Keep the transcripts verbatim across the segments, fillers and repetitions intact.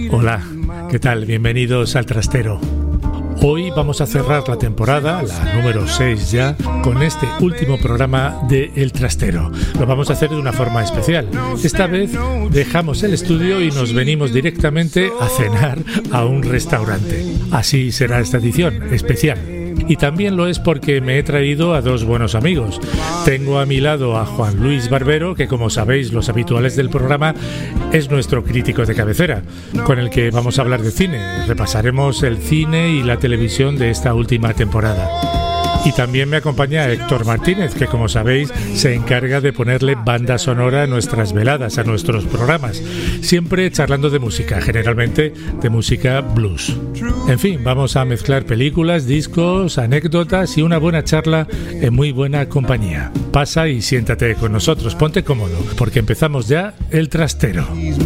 Hola, ¿qué tal? Bienvenidos al Trastero. Hoy vamos a cerrar la temporada, la número seis ya, con este último programa de El Trastero. Lo vamos a hacer de una forma especial. Esta vez dejamos el estudio y nos venimos directamente a cenar a un restaurante. Así será esta edición, especial. Y también lo es porque me he traído a dos buenos amigos. Tengo a mi lado a Juan Luis Barbero, que como sabéis los habituales del programa, es nuestro crítico de cabecera, con el que vamos a hablar de cine. Repasaremos el cine y la televisión de esta última temporada. Y también me acompaña Héctor Martínez, que como sabéis se encarga de ponerle banda sonora a nuestras veladas, a nuestros programas, siempre charlando de música, generalmente de música blues. En fin, vamos a mezclar películas, discos, anécdotas y una buena charla en muy buena compañía. Pasa y siéntate con nosotros, ponte cómodo, porque empezamos ya El Trastero.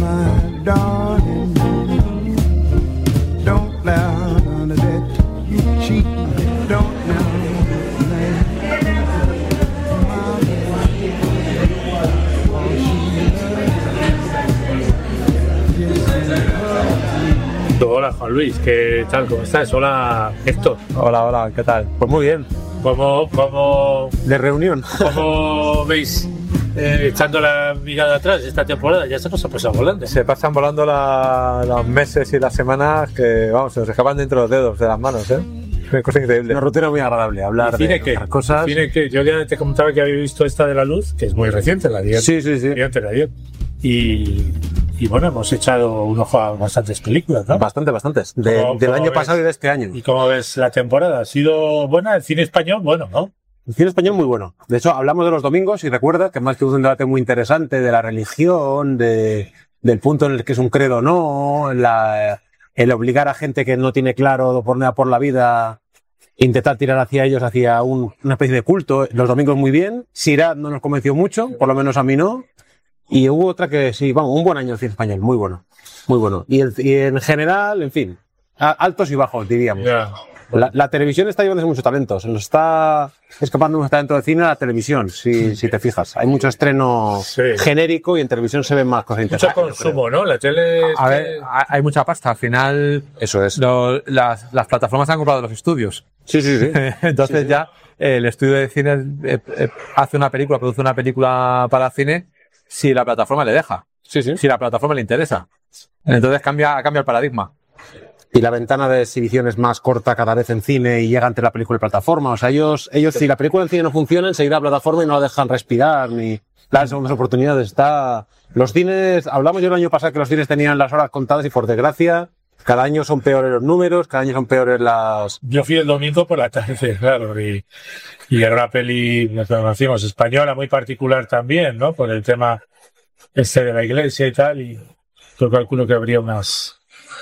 Hola Juan Luis, ¿qué tal? ¿Cómo estás? Hola Héctor. Hola, hola, ¿qué tal? Pues muy bien. ¿Cómo, cómo, de reunión? ¿Cómo veis eh, echando la mirada atrás esta temporada? Ya se nos ha pasado volando. Se pasan volando la, los meses y las semanas que, vamos, se nos escapan dentro de los dedos de las manos, ¿eh? Es una cosa increíble. Una rutina muy agradable, hablar de que, otras cosas. Cine que yo ya te comentaba que había visto esta de La Luz, que es muy reciente, la de Sí, sí, sí. Antes de ayer. Y... Y bueno, hemos echado un ojo a bastantes películas, ¿no? Bastante, bastantes. De, ¿Cómo, del cómo año ves? pasado y de este año. ¿Y cómo ves la temporada? ¿Ha sido buena? ¿El cine español? Bueno, ¿no? El cine español muy bueno. De hecho, hablamos de los domingos y recuerda que más que un debate muy interesante de la religión, de, del punto en el que es un credo o no, la, el obligar a gente que no tiene claro por nada por la vida, intentar tirar hacia ellos, hacia un, una especie de culto. Los domingos muy bien. Sirad no nos convenció mucho, por lo menos a mí no. Y hubo otra que sí, vamos, un buen año de cine español, muy bueno, muy bueno. Y, el, y en general, en fin, a, altos y bajos, diríamos. Yeah. La, la televisión está llevándose mucho talento, se nos está escapando mucho talento de cine a la televisión, si, si te fijas. Hay mucho estreno sí. genérico y en televisión se ven más cosas interesantes. Mucho consumo, ¿no? La tele... A ver, hay mucha pasta, al final... Eso es. Lo, las, las plataformas han comprado los estudios. Sí, sí, sí. Entonces sí, ya sí. el estudio de cine eh, eh, hace una película, produce una película para cine si la plataforma le deja, sí, sí. si la plataforma le interesa. Entonces cambia, cambia el paradigma. Y la ventana de exhibición es más corta cada vez en cine y llega entre la película y plataforma. O sea, ellos, ellos si la película en cine no funciona, enseguida la plataforma y no la dejan respirar ni las segundas oportunidades. Está... Los cines, hablamos yo el año pasado que los cines tenían las horas contadas y por desgracia, cada año son peores los números, cada año son peores las... Yo fui el domingo por la tarde, claro, y, y era una peli, como decimos, española muy particular también, ¿no? Por el tema este de la iglesia y tal, y yo calculo que habría unas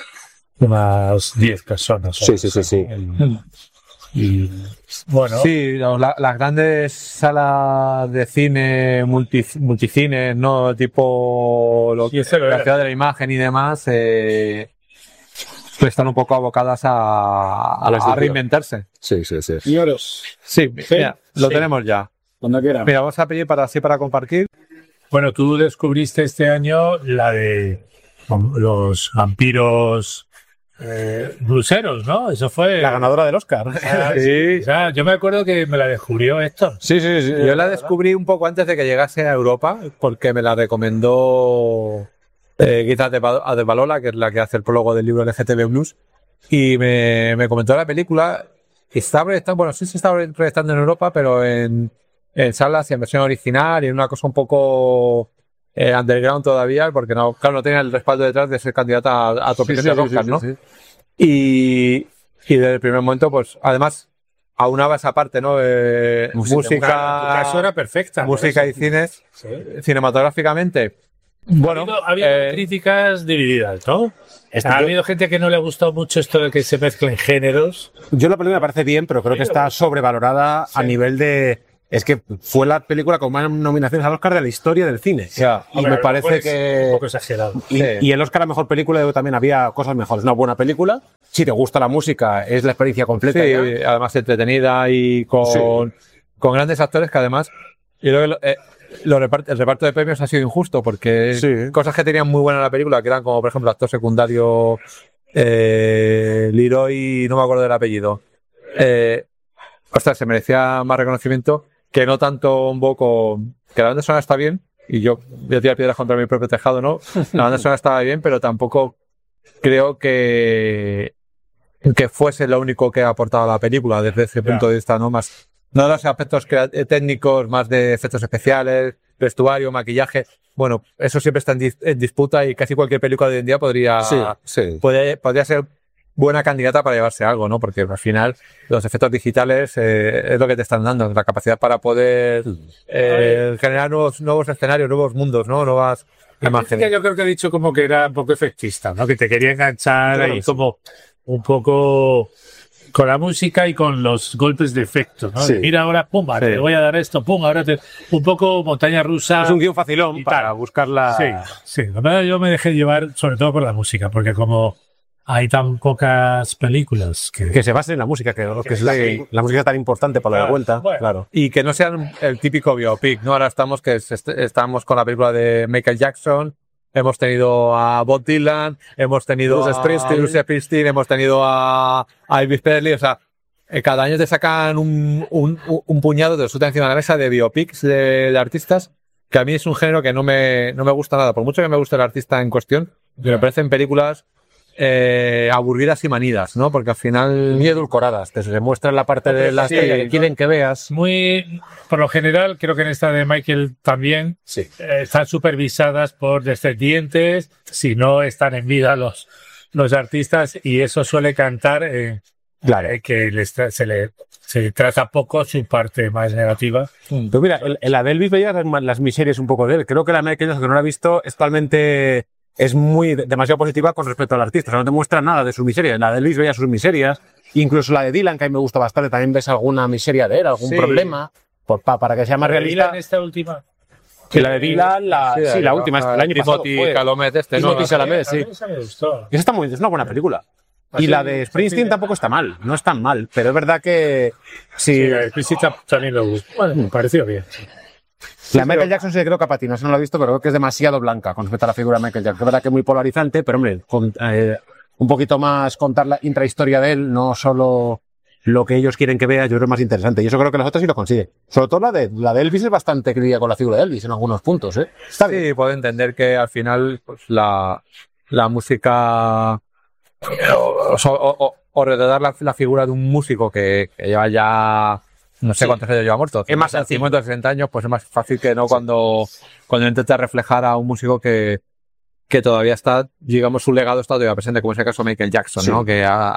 unas diez personas. Sí, sí, sí, sí. El, y bueno. Sí, la, las grandes salas de cine, multi, multicines, ¿no? Tipo lo, la ciudad de la imagen y demás, eh, están un poco abocadas a, a, a reinventarse. Sí, sí, sí. Señoros. Sí, sí, mira, lo sí. tenemos ya. Cuando quieran. Mira, vamos a pedir para así para compartir. Bueno, tú descubriste este año la de los vampiros eh, bluseros, ¿no? Eso fue... La ganadora del Oscar. Ah, sí. O sea, yo me acuerdo que me la descubrió Héctor. Sí, sí, sí. Yo la descubrí un poco antes de que llegase a Europa, porque me la recomendó eh, Guita Adebalola, que es la que hace el prólogo del libro L G T B Blues, y me, me comentó la película. Está proyectando, bueno, sí se está proyectando en Europa, pero en... en salas y en versión original y en una cosa un poco eh, underground todavía, porque no, claro, no tenía el respaldo detrás de ser candidata a, a top sí, sí, sí, al Oscar, sí, ¿no? Sí, sí. Y, y desde el primer momento, pues, además, aunaba esa parte, ¿no? Eh, música, música, tu caso era perfecta. música y cine, sí. Cinematográficamente. Bueno, ha habido, ha habido eh, críticas divididas, ¿no? Ha habido gente que no le ha gustado mucho esto de que se mezclen géneros. Yo la película me parece bien, pero creo que está sobrevalorada sí. a nivel de... Es que fue la película con más nominaciones al Oscar de la historia del cine. Yeah. Y Hombre, me parece pues, que... Un poco exagerado. Y, sí. y el Oscar a Mejor Película también había cosas mejores. Una buena película. Si te gusta la música, es la experiencia completa. Sí, además entretenida y con, sí. con grandes actores que además... Y luego, eh, Los repart- el reparto de premios ha sido injusto porque Sí. cosas que tenían muy buena la película, que eran como por ejemplo actor secundario eh, Leroy, no me acuerdo del apellido. Eh, ostras, se merecía más reconocimiento que no tanto un poco. Que la banda sonora está bien, y yo voy a tirar piedras contra mi propio tejado, ¿no? La banda sonora estaba bien, pero tampoco creo que, que fuese lo único que ha aportado a la película desde ese punto de vista, ¿no? Más, no de los aspectos crea- técnicos, más de efectos especiales, vestuario, maquillaje. Bueno, eso siempre está en, dis- en disputa y casi cualquier película de hoy en día podría, Sí, sí. puede- podría ser buena candidata para llevarse algo, ¿no? Porque al final los efectos digitales eh, es lo que te están dando, la capacidad para poder eh, generar nuevos, nuevos escenarios, nuevos mundos, ¿no? Nuevas La imágenes. música yo creo que ha dicho como que era un poco efectista, ¿no? Que te quería enganchar Claro ahí que sí. como un poco con la música y con los golpes de efecto, ¿no? Sí. De, mira ahora, pum, Sí. te voy a dar esto, pum, ahora te... Un poco montaña rusa. Es un guión facilón y para tal. buscar la... Sí, sí. La verdad yo me dejé llevar sobre todo por la música, porque como hay tan pocas películas que... Que se base en la música, que, que es la, Sí. la música es tan importante para la Claro, vuelta. bueno. Claro. Y que no sean el típico biopic, ¿no? Ahora estamos que es- est- estamos con la película de Michael Jackson, hemos tenido a Bob Dylan, hemos tenido Bruce a Springsteen. Bruce Springsteen, hemos tenido a, a Elvis Presley, o sea, eh, cada año te sacan un, un, un puñado de resulta encima de la mesa de biopics de, de artistas, que a mí es un género que no me, no me gusta nada, por mucho que me guste el artista en cuestión, me parecen películas eh, aburridas y manidas, ¿no? Porque al final... Muy edulcoradas. Te se muestra la parte de la Sí, historia que quieren que veas. Muy, por lo general, creo que en esta de Michael también Sí. eh, están supervisadas por descendientes, si no están en vida los, los artistas, y eso suele cantar eh, Claro. eh, que les tra- se le se trata poco su parte más negativa. Pero mira, en en la de Elvis veías las, las miserias un poco de él. Creo que la de Michael Jackson, que no la he visto, es totalmente... Es muy demasiado positiva con respecto al artista. O sea, no te muestra nada de su miseria. En la de Elvis veías sus miserias. Incluso la de Dylan, que a mí me gusta bastante, también ves alguna miseria de él, algún Sí. problema. Por, pa- para que sea más realista. En esta última. Que la de Dylan, la, sí, la última, el año pasado. Timothy fue. Chalamet este, ¿no? Timothy Chalamet, sí. A mí esa me gustó. Esa está muy, es una buena película. Así, Y la de Springsteen sí. tampoco está mal, no es tan mal, pero es verdad que Sí, si la de Chrissy Chap- también lo gustó. Bueno, me pareció bien. la de Michael Jackson se creo que patina, eso no lo he visto, pero creo que es demasiado blanca con respecto a la figura de Michael Jackson. Es verdad que es muy polarizante, pero hombre, con, eh, un poquito más contar la intrahistoria de él, no solo lo que ellos quieren que veas, yo creo que es más interesante. Y eso creo que las otras sí lo consigue. Sobre todo la de, la de Elvis es bastante crítica con la figura de Elvis en algunos puntos, ¿eh? Está bien. Sí, puedo entender que al final pues, la, la música o, o, o, o retratar la, la figura de un músico que, que lleva ya no sé Sí. cuántos años lleva muerto. Es más sencillo. cincuenta o sesenta años, pues es más fácil que no cuando, cuando intenta reflejar a un músico que, que todavía está, digamos, su legado está todavía presente, como es el caso de Michael Jackson, Sí. ¿no? Que ha,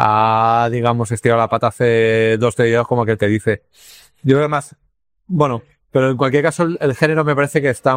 ha, digamos, estirado la pata hace dos videos como que te dice. Yo creo que más, bueno, pero en cualquier caso el, el género me parece que está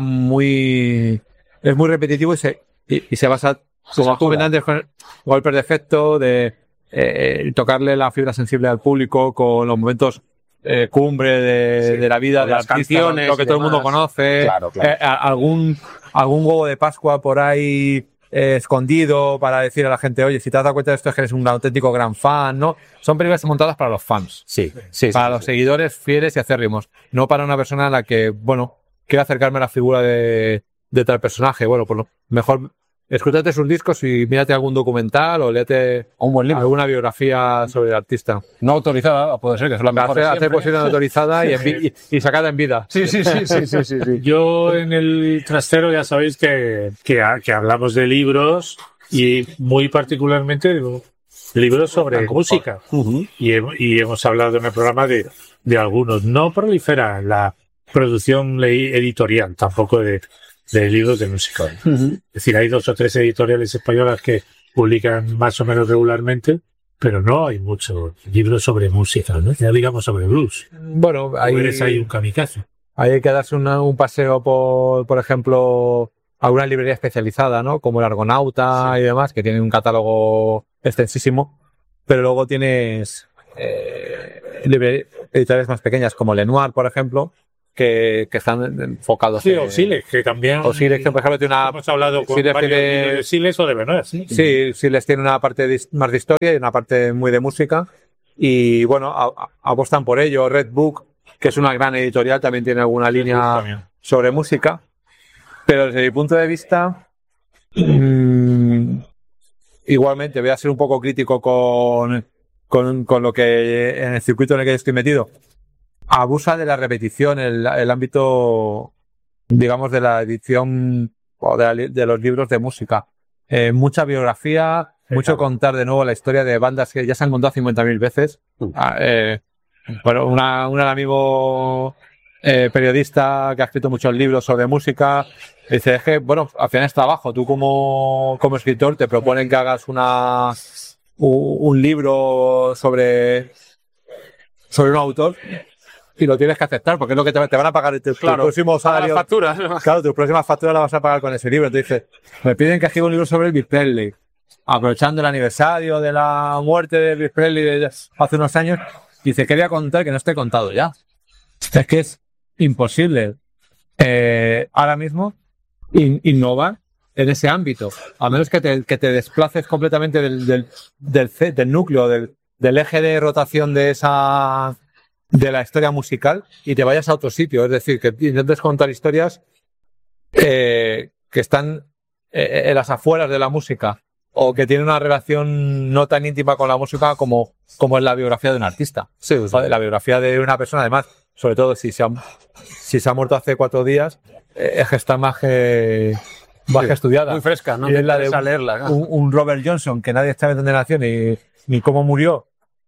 muy, es muy repetitivo y se, y, y se basa, como satura. comentantes, con golpes de efecto, de eh, tocarle la fibra sensible al público con los momentos eh, cumbre de, Sí. de la vida Con de las artista, canciones lo que y todo el mundo demás. conoce, Claro, claro. eh, a- algún, algún huevo de Pascua por ahí eh, escondido para decir a la gente, oye, si te has dado cuenta de esto es que eres un auténtico gran fan, ¿no? Son películas montadas para los fans, Sí, sí, para sí, los sí. seguidores fieles y acérrimos, no para una persona a la que, bueno, quiero acercarme a la figura de, de tal personaje. Bueno, por lo mejor escúchate sus discos y mírate algún documental o léete Un buen libro. alguna biografía sobre el artista. No autorizada, puede ser que es la mejor. Hacer, hacer posible autorizada y, en vi- y, y sacada en vida. Sí, sí, sí, sí, sí, sí, sí. Yo en el trastero ya sabéis que, que, ha- que hablamos de libros y muy particularmente de libros sobre música. Ujú. Y, he- y hemos hablado en el programa de, de algunos. No prolifera la producción ley- editorial, tampoco de, de libros de música. Ujú. Es decir, hay dos o tres editoriales españolas que publican más o menos regularmente, pero no hay muchos libros sobre música, ¿no? Ya digamos sobre blues. Bueno, Ahí ahí, eres ahí un kamikaze. ahí hay que darse una- un paseo por, por ejemplo, a una librería especializada, ¿no? Como el Argonauta y demás, que tienen un catálogo extensísimo. Pero luego tienes eh, libre- editoriales más pequeñas como Lenoir, por ejemplo, que, que están enfocados Sí, en... o Siles, que también... O Siles, que por ejemplo tiene una... Hemos hablado con Siles varios tiene- de Siles o de Benoit, sí. Sí, sí les tiene una parte de- más de historia y una parte muy de música. Y bueno, a- a- apostan por ello. Red Book, que es una gran editorial, también tiene alguna línea También. sobre música, pero desde mi punto de vista, mmm, igualmente voy a ser un poco crítico con, con, con lo que en el circuito en el que estoy metido. Abusa de la repetición, el, el ámbito, digamos, de la edición o de, la, de los libros de música. Eh, mucha biografía, sí, mucho claro. Contar de nuevo la historia de bandas que ya se han contado cincuenta mil veces. Uh. Eh, bueno, una, un amigo eh, periodista que ha escrito muchos libros sobre música dice, es que, bueno, al final es trabajo. Tú como, como escritor te proponen que hagas una, un, un libro sobre, sobre un autor y lo tienes que aceptar porque es lo que te, te van a pagar tu, claro, tu próximo salario. Las facturas. Claro, tu próxima factura la vas a pagar con ese libro. Entonces dices, me piden que escriba un libro sobre Elvis Presley, aprovechando el aniversario de la muerte de Elvis Presley de hace unos años. Dice, quería contar que no esté contado ya. Es que es imposible eh, ahora mismo in, innovar en ese ámbito, a menos que te, que te desplaces completamente del, del, del, del núcleo, del, del eje de rotación de esa de la historia musical y te vayas a otro sitio. Es decir, que intentes contar historias eh, que están eh, en las afueras de la música o que tienen una relación no tan íntima con la música como, como es la biografía de un artista. Sí, sí. La biografía de una persona, además, sobre todo si se ha, si se ha muerto hace cuatro días, eh, es que está más que, más sí, que estudiada. Muy fresca, ¿no? Y es la de un, leerla, ¿no? un, un Robert Johnson que nadie sabe dónde nació ni, ni cómo murió.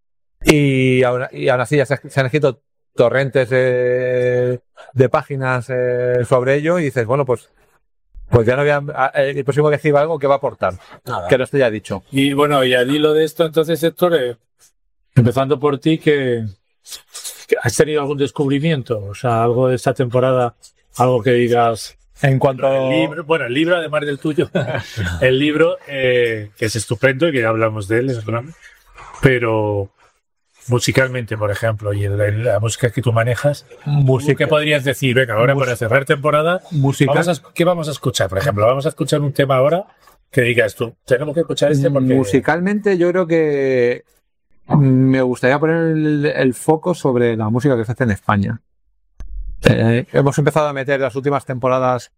Y aún, y aún así ya se, se han escrito torrentes de, de páginas eh, sobre ello y dices, bueno, pues pues ya no voy a, el próximo que escriba algo que va a aportar, nada. Que no esté ya dicho. Y bueno, y al hilo de esto, entonces, Héctor, eh, empezando por ti, que, que ¿has tenido algún descubrimiento? O sea, algo de esta temporada, algo que digas... En cuanto al libro, bueno, el libro, además del tuyo, el libro, eh, que es estupendo y que ya hablamos de él, es grande, pero... musicalmente, por ejemplo, y en la, en la música que tú manejas, música. ¿Qué podrías decir? Venga, ahora Mus- para cerrar temporada, música. Vamos a, ¿qué vamos a escuchar? Por ejemplo, vamos a escuchar un tema ahora que digas tú, tenemos que escuchar este porque... Musicalmente yo creo que me gustaría poner el, el foco sobre la música que se hace en España. Eh, hemos empezado a meter las últimas temporadas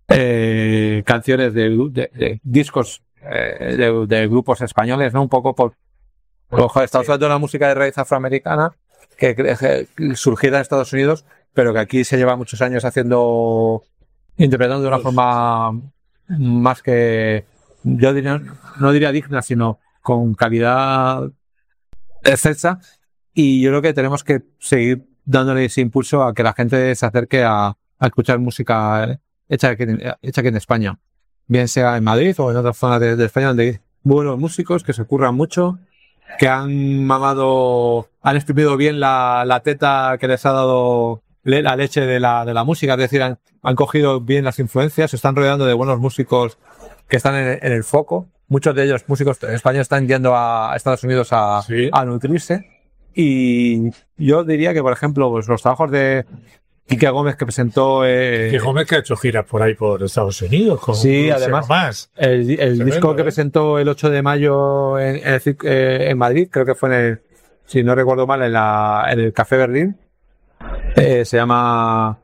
eh, canciones de, de, de discos eh, de, de grupos españoles, ¿no? Un poco por Ojo, estamos hablando de una música de raíz afroamericana que, que, que surgida en Estados Unidos, pero que aquí se lleva muchos años haciendo, interpretando de una forma más que, yo diría, no diría digna, sino con calidad excelsa. Y yo creo que tenemos que seguir dándole ese impulso a que la gente se acerque a, a escuchar música hecha aquí, hecha aquí en España, bien sea en Madrid o en otras zonas de, de España donde hay buenos músicos que se curran mucho, que han mamado, han exprimido bien la, la teta que les ha dado le, la leche de la, de la música, es decir, han, han cogido bien las influencias, se están rodeando de buenos músicos que están en, en el foco. Muchos de ellos, músicos en España, están yendo a Estados Unidos a, sí. a nutrirse. Y yo diría que, por ejemplo, pues los trabajos de Quique Gómez que presentó... Eh, Quique Gómez que ha hecho giras por ahí por Estados Unidos. Con sí, además, más. el, el Tremendo, disco que ¿eh? presentó el ocho de mayo en, en, eh, en Madrid, creo que fue en el, si no recuerdo mal, en, la, en el Café Berlín, eh, se llama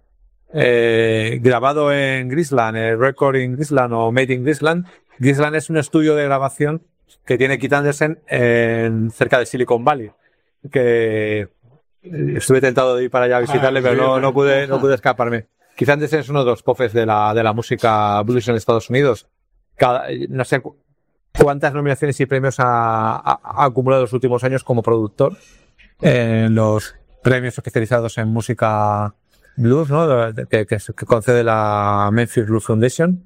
eh, grabado en Grisland, eh, Record in Grisland o Made in Grisland. Grisland es un estudio de grabación que tiene Keith Anderson en, cerca de Silicon Valley, que... estuve tentado de ir para allá a visitarle, ah, pero no, no pude, no pude escaparme. Quizás Anderson es uno de los pofes de la, de la música blues en Estados Unidos. Cada, no sé cu- cuántas nominaciones y premios ha, ha, ha acumulado en los últimos años como productor en los premios especializados en música blues, ¿no? que, que, que concede la Memphis Blues Foundation.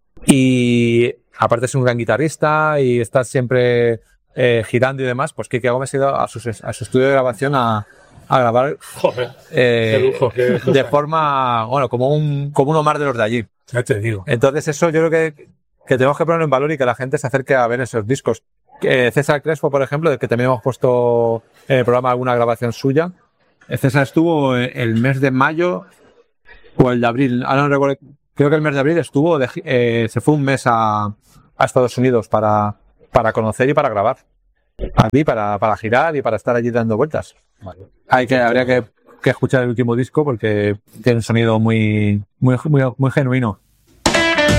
Y aparte es un gran guitarrista y está siempre eh, girando y demás. Pues Quique Gómez ha ido a su, a su estudio de grabación a a grabar Joder, eh, qué lujo, qué de forma, bueno, como un como uno más de los de allí. Ya te digo. Entonces eso yo creo que, que tenemos que ponerlo en valor y que la gente se acerque a ver esos discos. Eh, César Crespo, por ejemplo, del que también hemos puesto en el programa alguna grabación suya. Eh, César estuvo el mes de mayo o el de abril, ahora no recuerdo, creo que el mes de abril estuvo, de, eh, se fue un mes a, a Estados Unidos para, para conocer y para grabar. A mí, para, para girar y para estar allí dando vueltas. Vale. Hay que, habría que, que escuchar el último disco porque tiene un sonido muy, muy, muy, muy genuino.